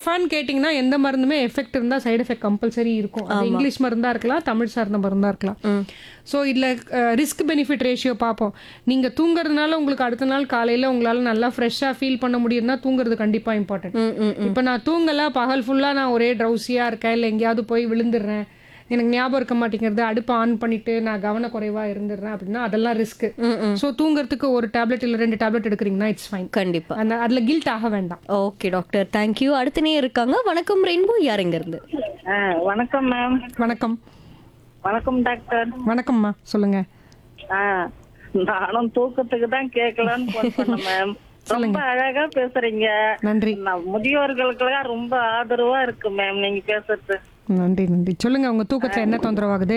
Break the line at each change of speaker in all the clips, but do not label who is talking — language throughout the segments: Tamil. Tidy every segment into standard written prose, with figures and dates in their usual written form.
சேஃபான்னு கேட்டிங்கன்னா எந்த மருந்துமே எஃபெக்ட் இருந்தால் சைடு எஃபெக்ட் கம்பல்சரி இருக்கும். அது இங்கிலீஷ் மருந்தாக இருக்கலாம், தமிழ் சார்ந்த மருந்தாக இருக்கலாம். ஸோ இதில் ரிஸ்க் பெனிஃபிட் ரேஷியோ பார்ப்போம். நீங்கள் தூங்குறதுனால உங்களுக்கு அடுத்த நாள் காலையில் உங்களால் நல்லா ஃப்ரெஷ்ஷாக ஃபீல் பண்ண முடியும்னா தூங்குறது கண்டிப்பாக இம்பார்ட்டன்ட். இப்போ நான் தூங்கலை, பகல் ஃபுல்லாக நான் ஒரே ட்ரௌசியாக இருக்கேன், இல்லை எங்கேயாவது போய் விழுந்துடுறேன், எனக்கு ஞாபகம் இருக்க மாட்டேங்கிறது, அடுப்பை ஆன் பண்ணிட்டு நான் கவனக்குறைவாக இருந்துடுறேன் அப்படின்னா அதெல்லாம் ரிஸ்க். ஸோ தூங்குறதுக்கு ஒரு டேப்லெட் இல்லை 2 டேப்லெட் எடுக்கிறீங்கன்னா இட்ஸ் ஃபைன்.
கண்டிப்பா.
அதில் கில்ட் ஆக வேண்டாம்.
Okay doctor, thank you. அடுத்தனே இருக்காங்க. வணக்கம் ரெயின்போ, யார் எங்க இருந்து?
வணக்கம் மேம்.
வணக்கம்.
வணக்கம் டாக்டர்.
வணக்கம்மா, சொல்லுங்க.
நானும் தூக்கத்துக்கு தான் கேட்கலான்னு போன் பண்ணேன் மேம். ரொம்ப அழகா பேசுறீங்க.
நன்றி.
முதியோர்களுக்கு ரொம்ப ஆதரவா இருக்கு மேம் நீங்க பேசுறது.
நன்றி நன்றி. சொல்லுங்க, உங்க தூக்கத்துல என்ன தொந்தரவாகுது?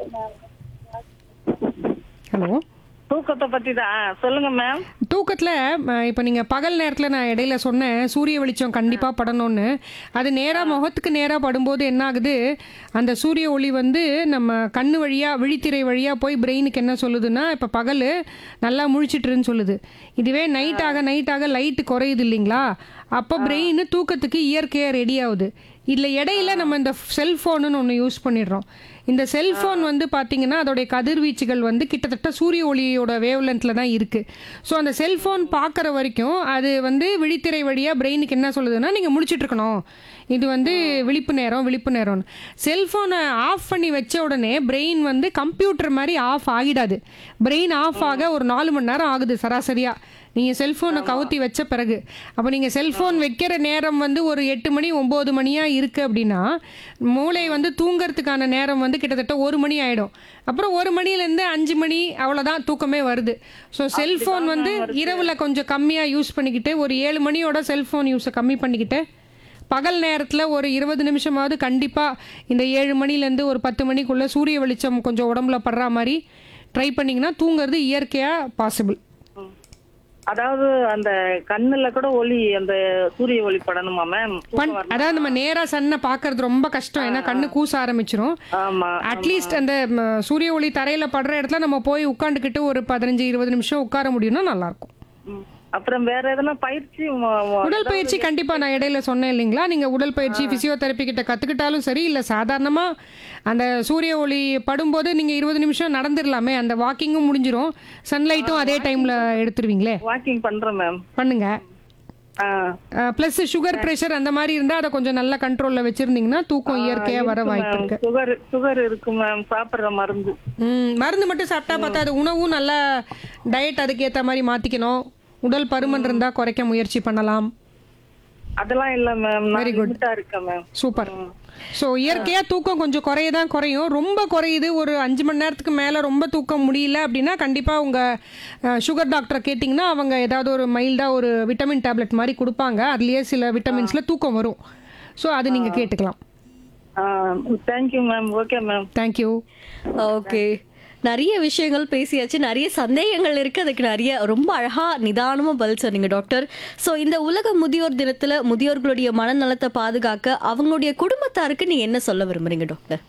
ஹலோ,
தூக்கத்தை பத்தி தான் சொல்லுங்க மேம்.
தூக்கத்துல இப்போ நீங்க பகல் நேரத்துல நான் இடையில சொன்னேன் சூரிய வெளிச்சம் கண்டிப்பா படணும்னு. அது நேரா முகத்துக்கு நேரா படும்போது என்ன ஆகுது, அந்த சூரிய ஒளி வந்து நம்ம கண்ணு வழியா விழித்திரை வழியா போய் பிரெயினுக்கு என்ன சொல்லுதுன்னா இப்போ பகல் நல்லா முழிச்சிட்டுருன்னு சொல்லுது. இதுவே நைட் ஆக லைட்டு குறையுது இல்லைங்களா, அப்போ பிரெயின் தூக்கத்துக்கு இயற்கையாக ரெடி ஆகுது. இதில் இடையில நம்ம இந்த செல்ஃபோனுன்னு ஒன்று யூஸ் பண்ணிடுறோம். இந்த செல்ஃபோன் வந்து பார்த்தீங்கன்னா அதோடைய கதிர்வீச்சுகள் வந்து கிட்டத்தட்ட சூரிய ஒளியோட வேவ்லென்த்தில் தான் இருக்குது. ஸோ அந்த செல்ஃபோன் பார்க்குற வரைக்கும் அது வந்து விழித்திரை வழியாக பிரெயினுக்கு என்ன சொல்லுதுன்னா நீங்கள் முடிச்சுட்டு இருக்கணும், இது வந்து விழிப்பு நேரம்னு. செல்ஃபோனை ஆஃப் பண்ணி வச்ச உடனே பிரெயின் வந்து கம்ப்யூட்டர் மாதிரி ஆஃப் ஆகிடாது. பிரெயின் ஆஃப் ஆக ஒரு 4 மணி நேரம் ஆகுது சராசரியாக நீங்கள் செல்ஃபோனை கவுத்தி வச்ச பிறகு. அப்போ நீங்கள் செல்ஃபோன் வைக்கிற நேரம் வந்து ஒரு 8 மணி 9 மணியாக இருக்குது அப்படின்னா மூளை வந்து தூங்கிறதுக்கான நேரம் வந்து கிட்டத்தட்ட 1 மணி ஆகிடும். அப்புறம் 1 மணிலேருந்து 5 மணி அவ்வளோதான் தூக்கமே வருது. ஸோ செல்ஃபோன் வந்து இரவில் கொஞ்சம் கம்மியாக யூஸ் பண்ணிக்கிட்டு ஒரு 7 மணியோட செல்ஃபோன் யூஸை கம்மி பண்ணிக்கிட்டு பகல் நேரத்தில் ஒரு 20 நிமிஷமாவது கண்டிப்பாக இந்த 7 மணிலேருந்து ஒரு 10 மணிக்குள்ளே சூரிய வெளிச்சம் கொஞ்சம் உடம்புல படுற மாதிரி ட்ரை பண்ணிங்கன்னா தூங்குறது இயற்கையாக பாசிபிள்.
அதாவது அந்த கண்ணுல கூட ஒளி, அந்த சூரிய ஒளி படணுமா மேம்?
அதாவது நம்ம நேரா சன்னை பாக்குறது ரொம்ப கஷ்டம், ஏன்னா கண்ணு கூச ஆரம்பிச்சிரும். அட்லீஸ்ட் அந்த சூரிய ஒளி தரையில படுற இடத்துல நம்ம போய் உட்காந்துக்கிட்டு ஒரு 15-20 நிமிஷம் உட்கார முடியும்னா நல்லா இருக்கும்.
அப்புறம் வேற எதனா பயிற்சி?
உடல் பயிற்சி கண்டிப்பா நான் இடையில சொன்னேன் இல்லைங்களா, நீங்க உடல் பயிற்சி பிசியோதெரப்பி கிட்ட கத்துக்கிட்டாலும் சரி, இல்ல சாதாரணமா அந்த சூரிய ஒளி படும்போது நீங்க 20 நிமிஷம் நடந்துடலாமே, அந்த வாக்கிங்கும் முடிஞ்சிரும், சன்லைட்டும் அதே டைம்ல எடுத்துருவீங்களே.
வாக்கிங் பண்றேன் மேம்.
பண்ணுங்க. பிளஸ் சுகர் பிரஷர் அந்த மாதிரி இருந்தா அதை கொஞ்சம் நல்ல கண்ட்ரோல்ல வச்சிருந்தீங்கன்னா தூக்கம் இயற்கையா வர வாய்ப்பு இருக்கு.
சுகர் இருக்கு மேம், சாப்பிடுற மருந்து.
மருந்து மட்டும் சாப்பிட்டா பார்த்தா அது உணவும் நல்ல டயட் அதுக்கு ஏத்த மாதிரி மாத்திக்கணும். உடல் பருமன் இருந்தா குறைக்க முயற்சி பண்ணலாம்.
அதெல்லாம் இல்ல மேம்,
வெரி குட்,
இருக்கேன் மேம்.
சூப்பர். ஸோ இயற்கையா தூக்கம் கொஞ்சம் குறையும். ரொம்ப குறையுது, ஒரு 5 மணி நேரத்துக்கு மேல ரொம்ப தூக்கம் முடியல அப்படின்னா கண்டிப்பா உங்க சுகர் டாக்டரை கேட்டிங்கன்னா அவங்க ஏதாவது ஒரு மைல்டா ஒரு விட்டமின் டேப்லெட் மாதிரி கொடுப்பாங்க. அதுலயே சில விட்டமின்ஸ்ல தூக்கம் வரும். ஸோ அது நீங்க கேட்டுக்கலாம்.
Thank you ma'am. Okay ma'am,
thank you.
Okay, நிறைய விஷயங்கள் பேசியாச்சு, நிறைய சந்தேகங்கள் இருக்கு, அதுக்கு நிறைய ரொம்ப அழகா நிதானமா பதில் சொன்னீங்க டாக்டர். ஸோ இந்த உலக முதியோர் தினத்துல முதியோர்களுடைய மனநலத்தை பாதுகாக்க அவங்களுடைய குடும்பத்தாருக்கு நீங்க என்ன சொல்ல விரும்புறீங்க டாக்டர்?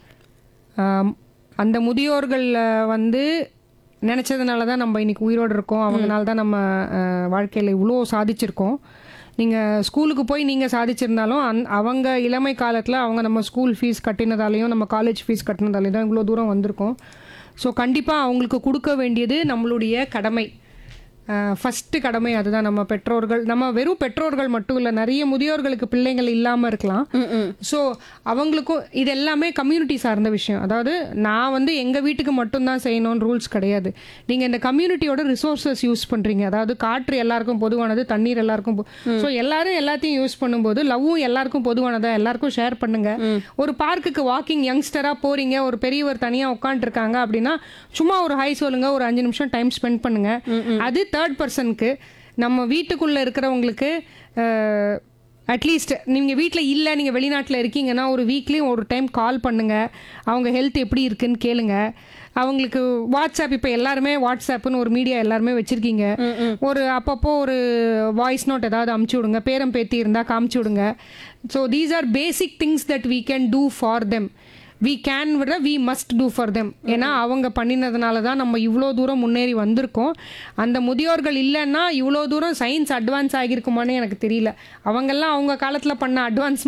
அந்த முதியோர்கள் வந்து நினச்சதுனால தான் நம்ம இன்னைக்கு உயிரோடு இருக்கோம், அவங்கனால தான் நம்ம வாழ்க்கையில் இவ்வளோ சாதிச்சிருக்கோம். நீங்கள் ஸ்கூலுக்கு போய் நீங்கள் சாதிச்சிருந்தாலும் அவங்க இளமை காலத்தில் அவங்க நம்ம ஸ்கூல் ஃபீஸ் கட்டினதாலையும் நம்ம காலேஜ் ஃபீஸ் கட்டினதாலையும் தான் இவ்வளோ தூரம் வந்திருக்கோம். ஸோ கண்டிப்பாக அவங்களுக்கு கொடுக்க வேண்டியது நம்மளுடைய கடமை, ஃபஸ்ட்டு கடமை அதுதான். நம்ம பெற்றோர்கள், நம்ம வெறும் பெற்றோர்கள் மட்டும் இல்லை, நிறைய முதியோர்களுக்கு பிள்ளைங்கள் இல்லாமல் இருக்கலாம். ஸோ அவங்களுக்கும் இது எல்லாமே கம்யூனிட்டி சார்ந்த விஷயம். அதாவது நான் வந்து எங்கள் வீட்டுக்கு மட்டும்தான் செய்யணும்னு ரூல்ஸ் கிடையாது. நீங்கள் இந்த கம்யூனிட்டியோட ரிசோர்ஸஸ் யூஸ் பண்ணுறீங்க. அதாவது காற்று எல்லாருக்கும் பொதுவானது, தண்ணீர் எல்லாருக்கும். ஸோ எல்லாரும் எல்லாத்தையும் யூஸ் பண்ணும்போது லவ்வும் எல்லாருக்கும் பொதுவானதா, எல்லாருக்கும் ஷேர் பண்ணுங்க. ஒரு பார்க்குக்கு வாக்கிங் யங்ஸ்டராக போறீங்க, ஒரு பெரியவர் தனியாக உட்காந்துருக்காங்க அப்படின்னா சும்மா ஒரு ஹாய் சொல்லுங்க, ஒரு 5 நிமிஷம் டைம் ஸ்பெண்ட் பண்ணுங்க. அது தேர்ட் பர்சனுக்கு. நம்ம வீட்டுக்குள்ளே இருக்கிறவங்களுக்கு அட்லீஸ்ட் நீங்கள் வீட்டில் இல்லை, நீங்கள் வெளிநாட்டில் இருக்கீங்கன்னா ஒரு வீக்லி ஒரு டைம் கால் பண்ணுங்கள், அவங்க ஹெல்த் எப்படி இருக்குன்னு கேளுங்க. அவங்களுக்கு வாட்ஸ்அப், இப்போ எல்லாருமே வாட்ஸ்அப்னு ஒரு மீடியா எல்லாருமே வச்சுருக்கீங்க, ஒரு அப்பப்போ ஒரு வாய்ஸ் நோட் ஏதாவது அமுச்சு விடுங்க, பேரம் பேத்தி இருந்தால் காமிச்சு விடுங்க. So these are basic things that we can do for them. we can விட we must do for them. ஏன்னா அவங்க பண்ணினதுனால தான் நம்ம இவ்வளோ தூரம் முன்னேறி வந்திருக்கோம். அந்த முதியோர்கள் இல்லைன்னா இவ்வளோ தூரம் சயின்ஸ் அட்வான்ஸ் ஆகியிருக்குமான்னு எனக்கு தெரியல. அவங்கெல்லாம் அவங்க காலத்தில் பண்ண அட்வான்ஸ்